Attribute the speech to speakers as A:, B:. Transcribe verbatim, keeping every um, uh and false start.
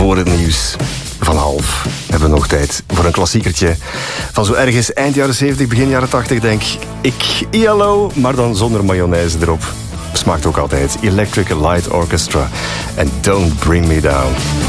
A: voor het nieuws van half hebben we nog tijd voor een klassiekertje van zo ergens eind jaren zeventig, begin jaren tachtig, denk ik. I L O, maar dan zonder mayonaise erop. Smaakt ook altijd. Electric Light Orchestra en Don't Bring Me Down.